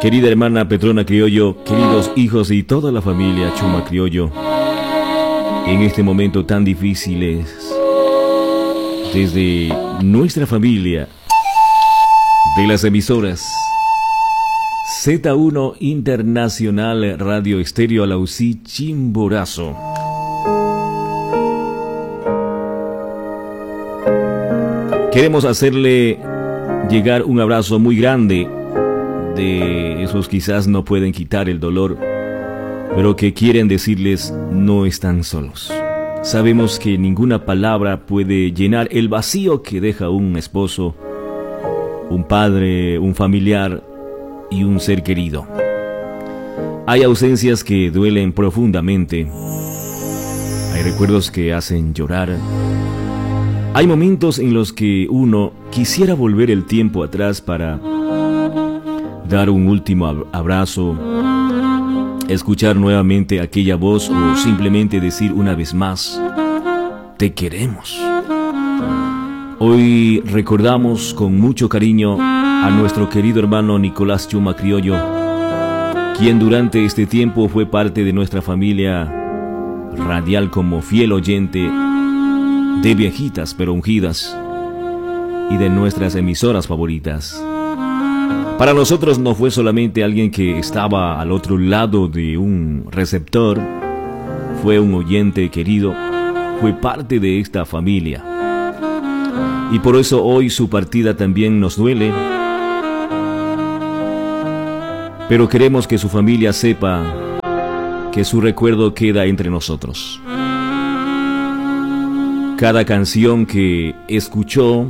Querida hermana Petrona Criollo, queridos hijos y toda la familia Chuma Criollo, en este momento tan difícil, desde nuestra familia de las emisoras Z1 Internacional Radio Estéreo Alausí Chimborazo, queremos hacerle llegar un abrazo muy grande. De esos quizás no pueden quitar el dolor, pero que quieren decirles no están solos. Sabemos que ninguna palabra puede llenar el vacío que deja un esposo, un padre, un familiar y un ser querido. Hay ausencias que duelen profundamente. Hay recuerdos que hacen llorar. Hay momentos en los que uno quisiera volver el tiempo atrás para dar un último abrazo, escuchar nuevamente aquella voz o simplemente decir una vez más, te queremos. Hoy recordamos con mucho cariño a nuestro querido hermano Nicolás Chuma Criollo, quien durante este tiempo fue parte de nuestra familia radial como fiel oyente de Viejitas pero Ungidas y de nuestras emisoras favoritas. Para nosotros no fue solamente alguien que estaba al otro lado de un receptor, fue un oyente querido, fue parte de esta familia. Y por eso hoy su partida también nos duele, pero queremos que su familia sepa que su recuerdo queda entre nosotros. Cada canción que escuchó,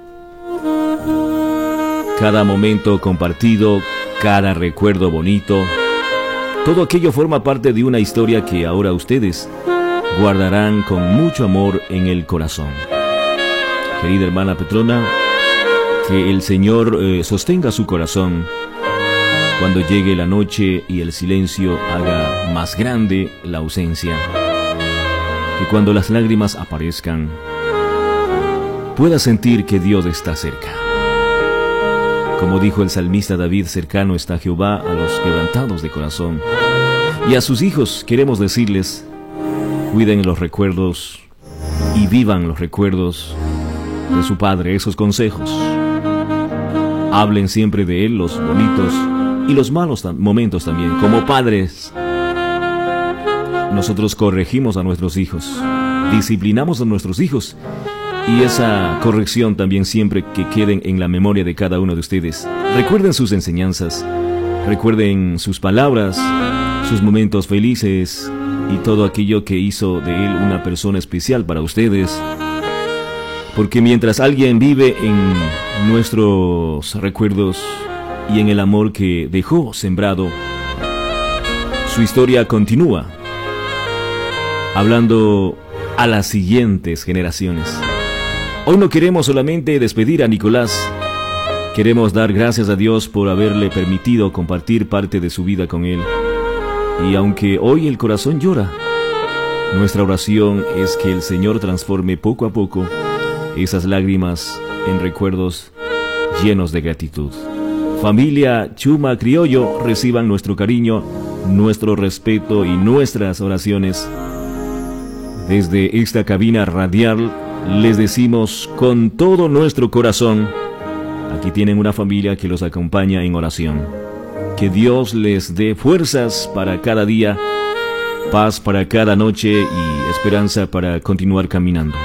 cada momento compartido, cada recuerdo bonito, todo aquello forma parte de una historia que ahora ustedes guardarán con mucho amor en el corazón. Querida hermana Petrona, que el Señor sostenga su corazón cuando llegue la noche y el silencio haga más grande la ausencia. Que cuando las lágrimas aparezcan, pueda sentir que Dios está cerca. Como dijo el salmista David, cercano está Jehová a los quebrantados de corazón. Y a sus hijos queremos decirles, cuiden los recuerdos y vivan los recuerdos de su padre, esos consejos. Hablen siempre de él, los bonitos y los malos momentos también. Como padres, nosotros corregimos a nuestros hijos, disciplinamos a nuestros hijos. Y esa corrección también siempre que queden en la memoria de cada uno de ustedes. Recuerden sus enseñanzas, recuerden sus palabras, sus momentos felices y todo aquello que hizo de él una persona especial para ustedes. Porque mientras alguien vive en nuestros recuerdos y en el amor que dejó sembrado, su historia continúa, hablando a las siguientes generaciones. Hoy no queremos solamente despedir a Nicolás, queremos dar gracias a Dios por haberle permitido compartir parte de su vida con él. Y aunque hoy el corazón llora, nuestra oración es que el Señor transforme poco a poco esas lágrimas en recuerdos llenos de gratitud. Familia Chuma Criollo, reciban nuestro cariño, nuestro respeto y nuestras oraciones. Desde esta cabina radial les decimos con todo nuestro corazón, aquí tienen una familia que los acompaña en oración. Que Dios les dé fuerzas para cada día, paz para cada noche y esperanza para continuar caminando.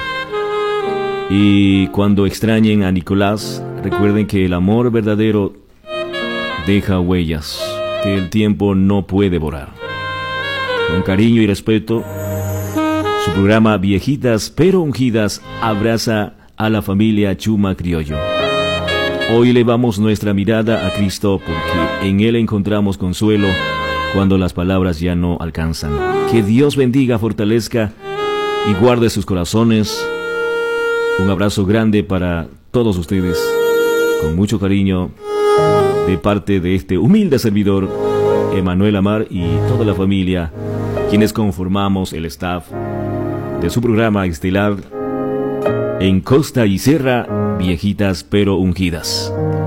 Y cuando extrañen a Nicolás, recuerden que el amor verdadero deja huellas que el tiempo no puede borrar. Con cariño y respeto, su programa Viejitas pero Ungidas abraza a la familia Chuma Criollo. Hoy elevamos nuestra mirada a Cristo porque en Él encontramos consuelo cuando las palabras ya no alcanzan. Que Dios bendiga, fortalezca y guarde sus corazones. Un abrazo grande para todos ustedes, con mucho cariño, de parte de este humilde servidor, Emanuel Amar, y toda la familia, quienes conformamos el staff de su programa estelar en Costa y Sierra, Viejitas pero Ungidas.